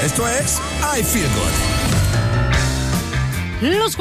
Esto es I Feel Good. Los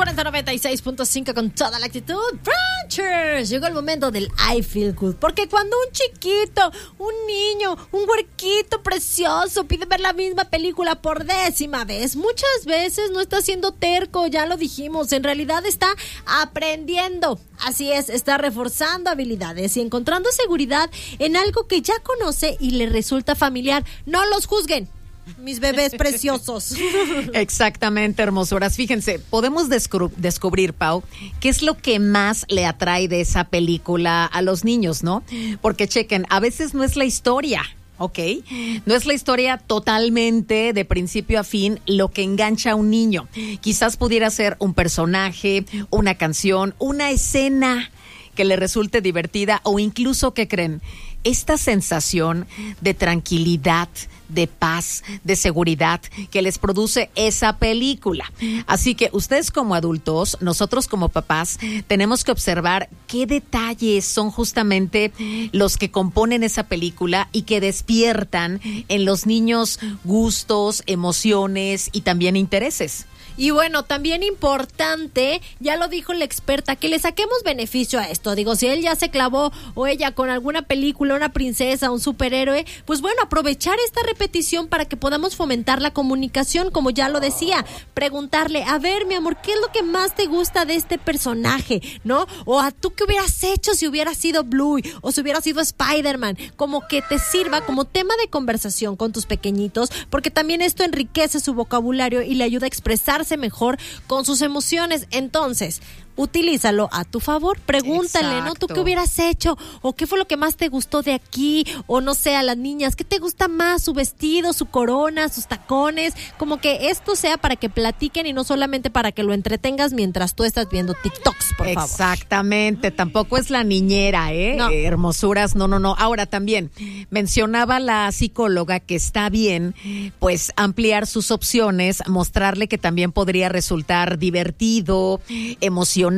4096.5 con toda la actitud. Ranchers, llegó el momento del I Feel Good. Porque cuando un chiquito, un niño, un huerquito precioso pide ver la misma película por 10ª vez, muchas veces no está siendo terco, ya lo dijimos. En realidad está aprendiendo. Así es, está reforzando habilidades y encontrando seguridad en algo que ya conoce y le resulta familiar. No los juzguen, mis bebés preciosos. Exactamente, hermosuras. Fíjense, podemos descubrir, Pau, qué es lo que más le atrae de esa película a los niños, ¿no? Porque chequen, a veces no es la historia, ¿ok? No es la historia totalmente de principio a fin lo que engancha a un niño. Quizás pudiera ser un personaje, una canción, una escena que le resulte divertida o incluso, ¿qué creen? Esta sensación de tranquilidad, de paz, de seguridad que les produce esa película. Así que ustedes como adultos, nosotros como papás, tenemos que observar qué detalles son justamente los que componen esa película y que despiertan en los niños gustos, emociones y también intereses. Y bueno, también importante, ya lo dijo la experta, que le saquemos beneficio a esto. Digo, si él ya se clavó o ella con alguna película, una princesa, un superhéroe, pues bueno, aprovechar esta repetición para que podamos fomentar la comunicación, como ya lo decía. Preguntarle, a ver, mi amor, ¿qué es lo que más te gusta de este personaje? ¿No? O a tú, ¿qué hubieras hecho si hubieras sido Blue o si hubieras sido Spider-Man? Como que te sirva como tema de conversación con tus pequeñitos, porque también esto enriquece su vocabulario y le ayuda a expresarse mejor con sus emociones. Entonces, utilízalo a tu favor, pregúntale, Exacto. ¿no? ¿Tú qué hubieras hecho? ¿O qué fue lo que más te gustó de aquí? O no sé, a las niñas, ¿qué te gusta más? ¿Su vestido, su corona, sus tacones? Como que esto sea para que platiquen y no solamente para que lo entretengas mientras tú estás viendo TikToks, por favor. Exactamente, tampoco es la niñera, No. Hermosuras, no. Ahora también, mencionaba la psicóloga que está bien, pues, ampliar sus opciones, mostrarle que también podría resultar divertido, emocionante,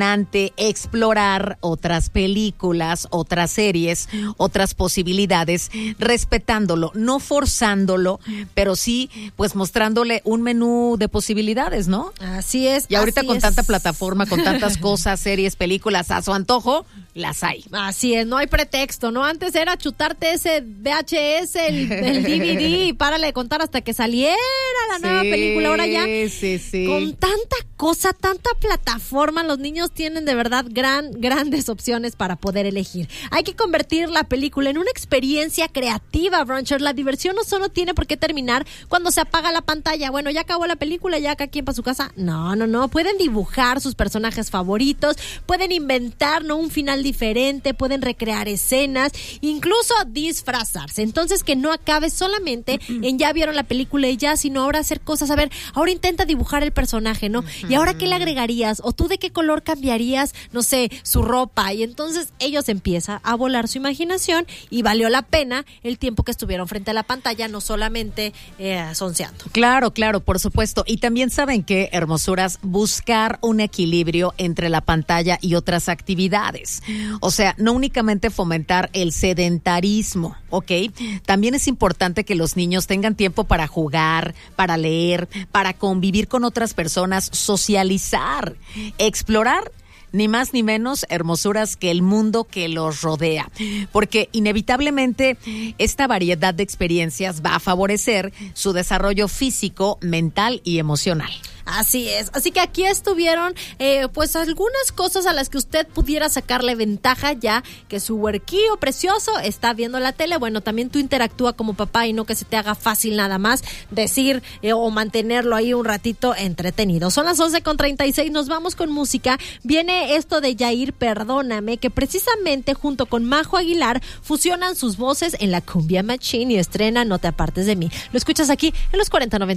explorar otras películas, otras series, otras posibilidades, respetándolo, no forzándolo, pero sí, pues mostrándole un menú de posibilidades, ¿no? Así es. Y ahorita así con es. tanta plataforma, con tantas cosas, series, películas, a su antojo, las hay. Así es, no hay pretexto, ¿no? Antes era chutarte ese VHS, el DVD y párale de contar hasta que saliera la nueva película. Ahora ya, sí. con tanta cosa, tanta plataforma, los niños tienen de verdad grandes opciones para poder elegir. Hay que convertir la película en una experiencia creativa, Bruncher. La diversión no solo tiene por qué terminar cuando se apaga la pantalla. Bueno, ya acabó la película, ya cada quien para su casa. No. Pueden dibujar sus personajes favoritos, pueden inventar, ¿no?, un final diferente, pueden recrear escenas, incluso disfrazarse. Entonces, que no acabe solamente en ya vieron la película y ya, sino ahora hacer cosas. A ver, ahora intenta dibujar el personaje, ¿no? ¿Y ahora qué le agregarías? ¿O tú de qué color cambiarías, no sé, su ropa? Y entonces ellos empiezan a volar su imaginación y valió la pena el tiempo que estuvieron frente a la pantalla, no solamente sonceando. Claro, por supuesto. Y también saben que, hermosuras, buscar un equilibrio entre la pantalla y otras actividades. O sea, no únicamente fomentar el sedentarismo, ¿ok? También es importante que los niños tengan tiempo para jugar, para leer, para convivir con otras personas, socializar, explorar, ni más ni menos, hermosuras, que el mundo que los rodea. Porque inevitablemente esta variedad de experiencias va a favorecer su desarrollo físico, mental y emocional. Así es, así que aquí estuvieron pues algunas cosas a las que usted pudiera sacarle ventaja, ya que su huerquillo precioso está viendo la tele. Bueno, también tú interactúa como papá y no que se te haga fácil nada más decir o mantenerlo ahí un ratito entretenido. Son las 11:36, nos vamos con música. Viene esto de Yair, Perdóname, que precisamente junto con Majo Aguilar fusionan sus voces en la Cumbia Machine y estrena No te apartes de mí. Lo escuchas aquí en los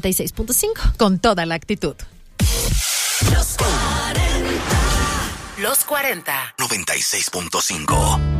4096.5. Con toda la actitud. Los 40. 96.5